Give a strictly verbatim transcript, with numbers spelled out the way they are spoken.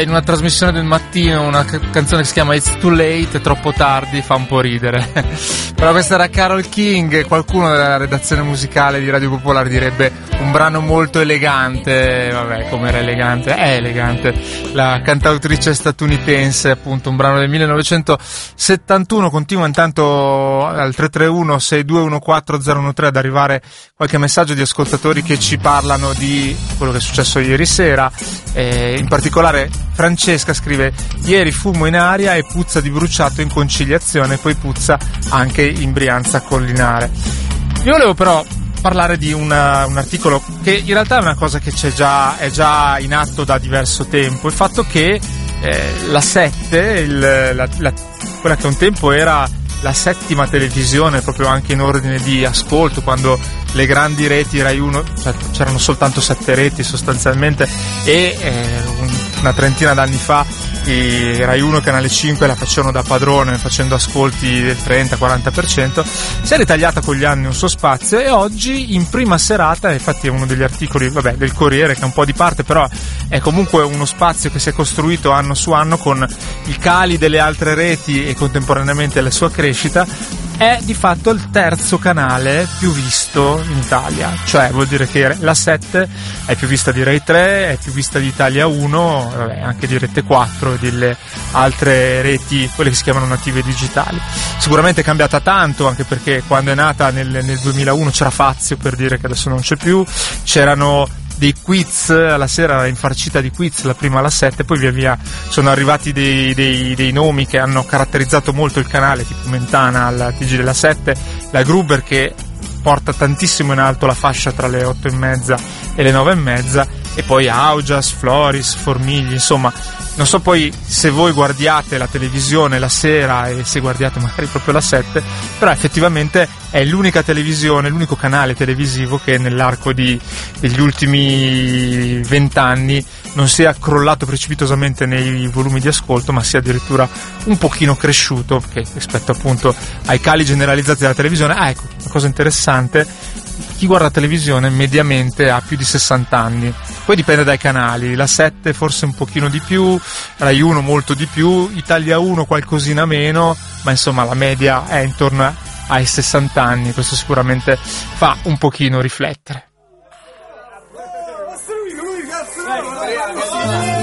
In una trasmissione del mattino una canzone che si chiama It's Too Late, è troppo tardi, fa un po' ridere. Però questa era Carole King, qualcuno della redazione musicale di Radio Popolare direbbe un brano molto elegante. Vabbè, come era elegante? È elegante. La cantautrice statunitense, appunto, un brano del millenovecentosettantuno. Continua intanto al tre tre uno sei due uno quattro zero uno tre ad arrivare qualche messaggio di ascoltatori che ci parlano di quello che è successo ieri sera. Eh, in particolare Francesca scrive: ieri fumo in aria e puzza di bruciato in Conciliazione, poi puzza anche in Brianza Collinare. Io volevo però parlare di una, un articolo che in realtà è una cosa che c'è già, è già in atto da diverso tempo, il fatto che eh, la sette, il, la, la, quella che un tempo era la settima televisione proprio anche in ordine di ascolto, quando le grandi reti Rai uno, cioè c'erano soltanto sette reti sostanzialmente, e eh, una trentina d'anni fa i Rai uno e Canale cinque la facevano da padrone, facendo ascolti del trenta quaranta per cento, si è ritagliata con gli anni un suo spazio, e oggi in prima serata, infatti è uno degli articoli vabbè, del Corriere che è un po' di parte, però è comunque uno spazio che si è costruito anno su anno con i cali delle altre reti e contemporaneamente la sua crescita, è di fatto il terzo canale più visto in Italia, cioè vuol dire che la sette è più vista di Rai tre, è più vista di Italia uno, vabbè, anche di Rete quattro e delle altre reti, quelle che si chiamano native digitali. Sicuramente è cambiata tanto, anche perché quando è nata nel, nel duemilauno c'era Fazio, per dire, che adesso non c'è più, c'erano dei quiz, alla sera era infarcita di quiz, la prima alla sette, poi via via sono arrivati dei, dei, dei nomi che hanno caratterizzato molto il canale, tipo Mentana alla T G della sette, la Gruber che porta tantissimo in alto la fascia tra le otto e mezza e le nove e mezza, e poi Augias, Floris, Formigli, insomma, non so poi se voi guardiate la televisione la sera e se guardiate magari proprio la sette, però effettivamente è l'unica televisione, l'unico canale televisivo che nell'arco di, degli ultimi vent'anni non sia crollato precipitosamente nei volumi di ascolto, ma sia addirittura un pochino cresciuto, perché rispetto appunto ai cali generalizzati della televisione. Ah, ecco, una cosa interessante: chi guarda la televisione mediamente ha più di sessanta anni, poi dipende dai canali, la sette forse un pochino di più, Rai uno molto di più, Italia uno qualcosina meno, ma insomma la media è intorno ai sessanta anni, questo sicuramente fa un pochino riflettere.